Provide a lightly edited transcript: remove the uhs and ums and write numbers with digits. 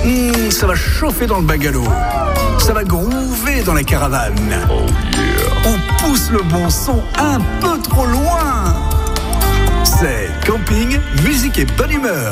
Ça va chauffer dans le bungalow. Ça va groover dans la caravane. Oh yeah. On pousse le bon son un peu trop loin. C'est camping, musique et bonne humeur.